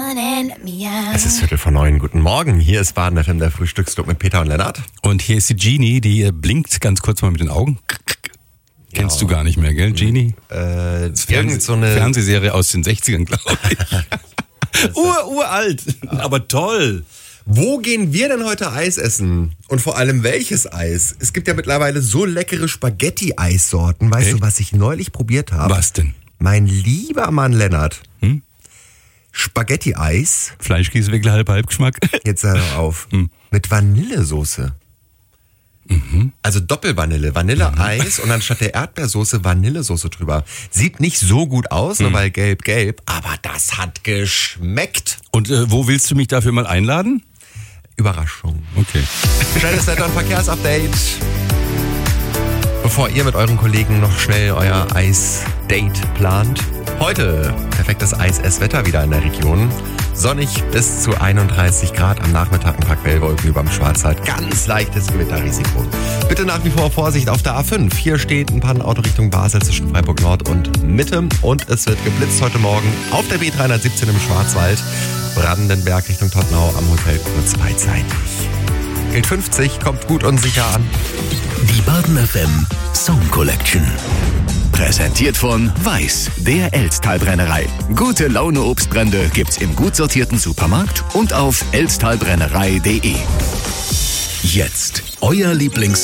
Es ist 8:45. Guten Morgen. Hier ist Baden FM, der Frühstücksclub mit Peter und Lennart. Und hier ist die Genie, die blinkt ganz kurz mal mit den Augen. Kennst du gar nicht mehr, gell, Genie? Irgend so eine Fernsehserie aus den 60ern, glaube ich. Uralt, aber toll. Wo gehen wir denn heute Eis essen? Und vor allem welches Eis? Es gibt ja mittlerweile so leckere Spaghetti-Eissorten. Weißt du, was ich neulich probiert habe? Was denn? Mein lieber Mann Lennart. Spaghetti-Eis. Fleischkäsewickel, halb Geschmack. Jetzt hör doch auf. Mit Vanillesoße. Also Doppelvanille. Vanilleeis und dann statt der Erdbeersoße Vanillesoße drüber. Sieht nicht so gut aus, nur weil gelb, aber das hat geschmeckt. Und wo willst du mich dafür mal einladen? Überraschung. Okay. Schnelles Wetter- und Verkehrsupdate. Bevor ihr mit euren Kollegen noch schnell euer Eis-Date plant. Heute perfektes Eis-Ess-Wetter wieder in der Region. Sonnig bis zu 31 Grad, am Nachmittag ein paar Quellwolken über dem Schwarzwald. Ganz leichtes Gewitterrisiko. Bitte nach wie vor Vorsicht auf der A5. Hier steht ein Pannenauto Richtung Basel zwischen Freiburg Nord und Mitte. Und es wird geblitzt heute Morgen auf der B317 im Schwarzwald. Brandenberg Richtung Tottenau am Hotel kurz beidseitig. Gilt 50, kommt gut und sicher an. Die Baden FM Song Collection. Präsentiert von Weiß, der Elztal-Brennerei. Gute Laune Obstbrände gibt's im gut sortierten Supermarkt und auf elztalbrennerei.de. Jetzt euer